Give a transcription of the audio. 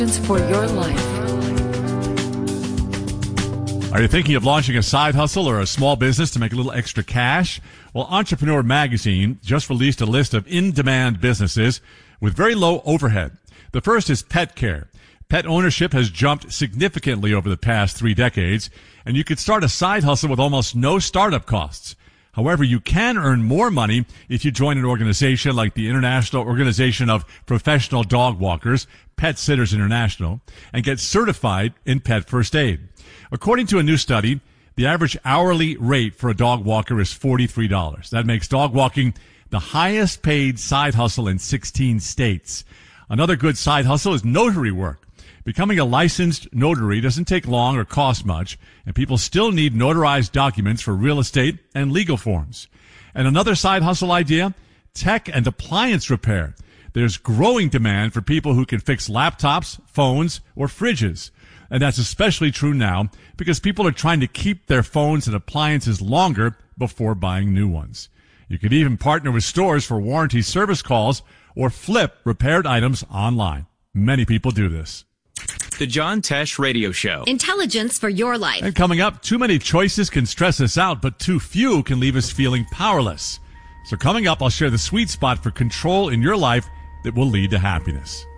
For your life. Are you thinking of launching a side hustle or a small business to make a little extra cash? Well, Entrepreneur Magazine just released a list of in-demand businesses with very low overhead. The first is pet care. Pet ownership has jumped significantly over the past 3 decades, and you could start a side hustle with almost no startup costs. However, you can earn more money if you join an organization like the International Organization of Professional Dog Walkers, Pet Sitters International, and get certified in pet first aid. According to a new study, the average hourly rate for a dog walker is $43. That makes dog walking the highest paid side hustle in 16 states. Another good side hustle is notary work. Becoming a licensed notary doesn't take long or cost much, and people still need notarized documents for real estate and legal forms. And another side hustle idea, tech and appliance repair. There's growing demand for people who can fix laptops, phones, or fridges. And that's especially true now because people are trying to keep their phones and appliances longer before buying new ones. You could even partner with stores for warranty service calls or flip repaired items online. Many people do this. The John Tesh Radio Show. Intelligence for your life. And coming up, too many choices can stress us out, but too few can leave us feeling powerless. So coming up, I'll share the sweet spot for control in your life that will lead to happiness.